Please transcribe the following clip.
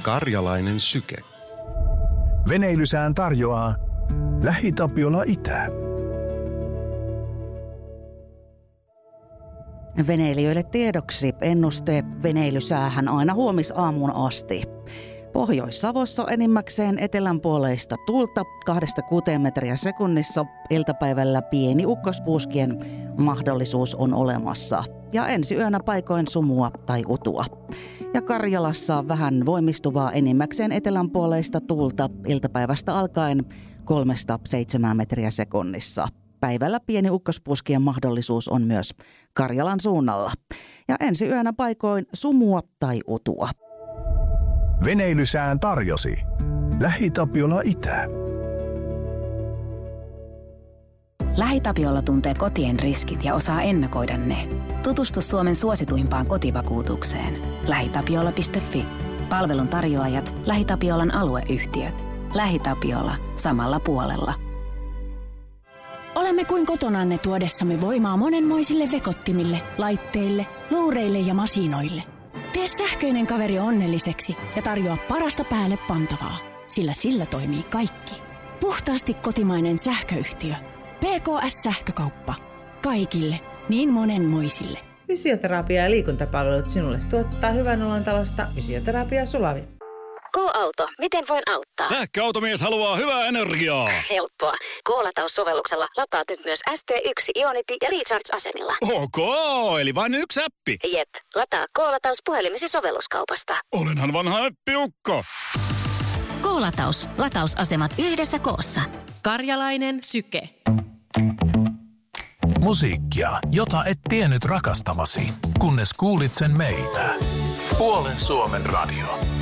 Karjalainen syke. Veneilysään tarjoaa LähiTapiola Itä. Veneilijöille tiedoksi ennuste veneilysäähän aina huomisaamuun asti. Pohjois-Savossa enimmäkseen etelänpuoleista tuulta 2-6 metriä sekunnissa. Iltapäivällä pieni ukkospuuskien mahdollisuus on olemassa. Ja ensi yönä paikoin sumua tai utua. Ja Karjalassa vähän voimistuvaa enimmäkseen etelänpuoleista tuulta iltapäivästä alkaen 3-7 metriä sekunnissa. Päivällä pieni ukkospuuskien mahdollisuus on myös Karjalan suunnalla. Ja ensi yönä paikoin sumua tai utua. Veneilysään tarjosi LähiTapiola Itä. LähiTapiola tuntee kotien riskit ja osaa ennakoida ne. Tutustu Suomen suosituimpaan kotivakuutukseen. LähiTapiola.fi. Palvelun tarjoajat LähiTapiolan alueyhtiöt. LähiTapiola. Samalla puolella. Olemme kuin kotonanne tuodessamme voimaa monenmoisille vekottimille, laitteille, luureille ja masinoille. Tee sähköinen kaveri onnelliseksi ja tarjoa parasta päälle pantavaa, sillä sillä toimii kaikki. Puhtaasti kotimainen sähköyhtiö. PKS-sähkökauppa. Kaikille, niin monenmoisille. Fysioterapia ja liikuntapalvelut sinulle tuottaa Hyvän olon talosta Fysioterapia Sulavi. K-auto, miten voin auttaa? Sähköautomies haluaa hyvää energiaa. Helppoa. K-lataussovelluksella lataat nyt myös ST1 Ionity ja Recharge-asemilla. Ok, eli vain yksi appi. Jep, lataa K-lataus puhelimesi sovelluskaupasta. Olenhan vanha appiukko. K-lataus. Latausasemat yhdessä koossa. Karjalainen syke. Musiikkia, jota et tiennyt rakastavasi, kunnes kuulit sen meiltä. Puolen Suomen radio.